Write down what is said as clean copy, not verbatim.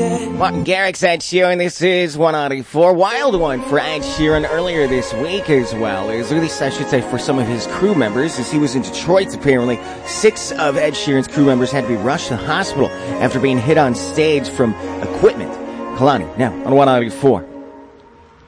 Martin Garrix, Ed Sheeran. This is 194. Wild one for Ed Sheeran earlier this week as well. It was released, I should say, for some of his crew members. As he was in Detroit, apparently, 6 of Ed Sheeran's crew members had to be rushed to the hospital after being hit on stage from equipment. Kalani, now on 194.